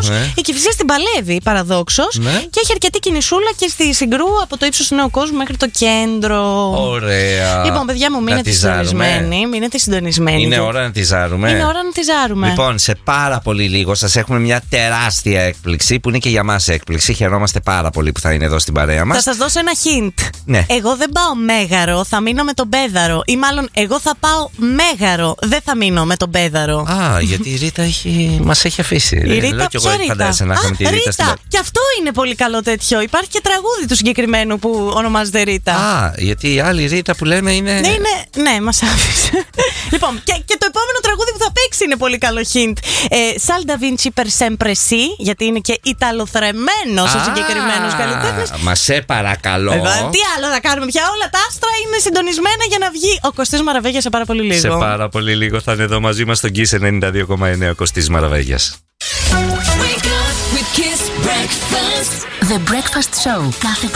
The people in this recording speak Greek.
Κιβισίας. Η Κιβισίας την παλεύει παραδόξως και έχει αρκετή κινησούλα και στη Συγκρού από το ύψος του Νέου Κόσμου μέχρι το κέντρο. Ωραία. Λοιπόν, παιδιά μου, μείνετε συντονισμένοι. Είναι ώρα να τη ζάρουμε. Λοιπόν, σε πάρα πολύ λίγο σας έχουμε μια τεράστια έκπληξη που είναι και για μας έκπληξη. Χαιρόμαστε πάρα πολύ που θα είναι εδώ στην παρέα μας. Θα σας δώσω ένα hint. Ναι. Εγώ δεν πάω Μέγαρο, θα μείνω με τον Πέδαρο. Ή μάλλον εγώ θα πάω Μέγαρο, δεν θα μείνω με τον Πέδαρο. Α, γιατί η Ρίτα μας έχει αφήσει. Η Ρίτα, ποια Ρίτα? Ρίτα. Και αυτό είναι πολύ καλό τέτοιο. Υπάρχει και τραγούδι του συγκεκριμένου που ονομάζεται Ρίτα. Α, γιατί η άλλη Ρίτα που λέμε είναι. Ναι, μας άφησε. Λοιπόν, και το επόμενο τραγούδι που θα παίξει είναι πολύ καλό hint. Salda Vinci per sempre sì, γιατί είναι και ιταλοθρεμένος ο συγκεκριμένος καλλιτέχνης. Μα σε παρακαλώ. Τι άλλο θα κάνουμε πια? Όλα τα άστρα είναι συντονισμένα για να βγει ο Κωστής Μαραβέγιας σε πάρα πολύ λίγο. Σε πάρα πολύ λίγο θα είναι εδώ μαζί μας στον Kiss 92,9 Κωστής Μαραβέγιας. The Breakfast Show κάθε